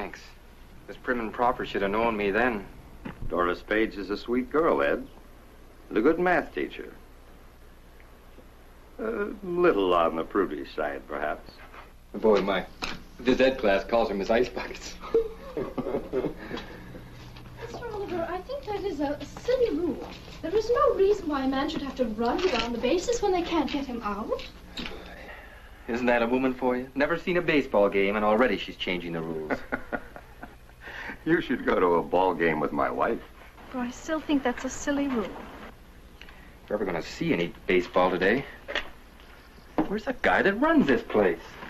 Thanks. Miss Prim and Proper should have known me then. Doris Page is a sweet girl, Ed. And a good math teacher. A little on the prudish side, perhaps. Boy, my phys ed class calls her Miss Ice Buckets. Mr. Oliver, I think that is a silly rule. There is no reason why a man should have to run around the bases when they can't get him out. Isn't that a woman for you? Never seen a baseball game, and already she's changing the rules. You should go to a ball game with my wife. But I still think that's a silly rule. If you're ever going to see any baseball today, where's the guy that runs this place?